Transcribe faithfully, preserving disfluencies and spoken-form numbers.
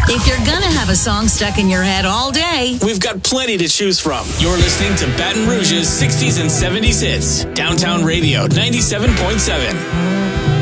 If you're gonna have a song stuck in your head all day, we've got plenty to choose from. You're listening to Baton Rouge's sixties and seventies hits. Downtown Radio ninety-seven point seven.